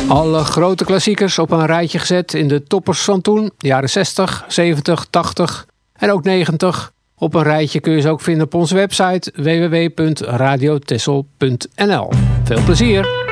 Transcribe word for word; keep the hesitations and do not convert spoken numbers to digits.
Alle grote klassiekers op een rijtje gezet in de toppers van toen. Jaren zestig, zeventig, tachtig en ook negentig. Op een rijtje kun je ze ook vinden op onze website w w w punt radio texel punt n l. Veel plezier!